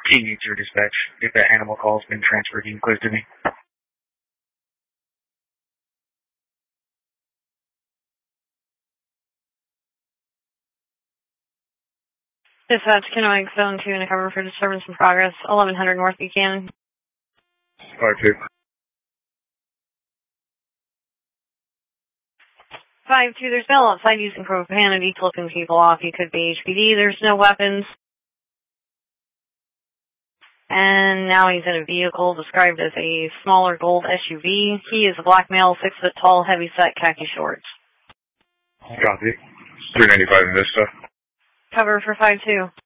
Key needs your dispatch. If that animal call's been transferred, you can clear to me. Dispatch, Kennewick, Zone 2, in a cover for disturbance in progress, 1100 North Buchanan. 5-2. 5-2, there's Bell outside using profanity, flipping people off. He could be HPD. There's no weapons. And now he's in a vehicle described as a smaller gold SUV. He is a black male, 6 foot tall, heavy-set khaki shorts. Copy. 395 in Vista. Cover for 5-2.